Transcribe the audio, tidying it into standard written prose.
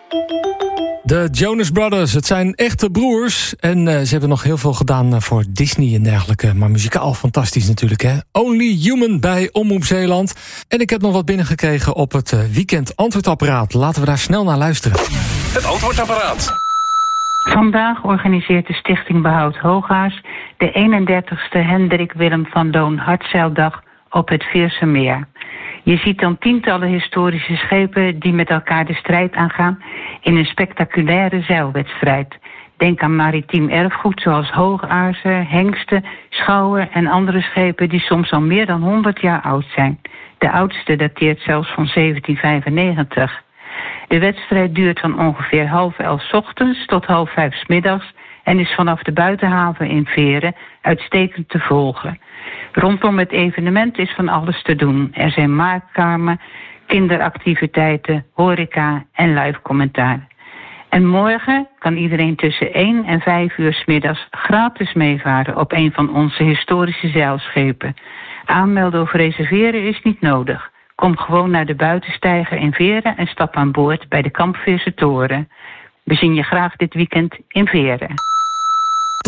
De Jonas Brothers, het zijn echte broers. En ze hebben nog heel veel gedaan voor Disney en dergelijke. Maar muzikaal fantastisch natuurlijk, hè. Only Human bij Omroep Zeeland. En ik heb nog wat binnengekregen op het weekend antwoordapparaat. Laten we daar snel naar luisteren. Het antwoordapparaat. Vandaag organiseert de Stichting Behoud Hoogaars de 31ste Hendrik Willem van Loon Hartzeildag op het Veerse Meer. Je ziet dan tientallen historische schepen die met elkaar de strijd aangaan in een spectaculaire zeilwedstrijd. Denk aan maritiem erfgoed zoals hoogaarzen, hengsten, schouwen en andere schepen die soms al meer dan 100 jaar oud zijn. De oudste dateert zelfs van 1795. De wedstrijd duurt van ongeveer 10:30 's ochtends tot 16:30 's middags en is vanaf de buitenhaven in Veeren uitstekend te volgen. Rondom het evenement is van alles te doen. Er zijn marktkramen, kinderactiviteiten, horeca en live commentaar. En morgen kan iedereen tussen 1 en 5 uur 's middags gratis meevaren op een van onze historische zeilschepen. Aanmelden of reserveren is niet nodig. Kom gewoon naar de buitensteiger in Veeren en stap aan boord bij de Kampveerse Toren. We zien je graag dit weekend in Veeren.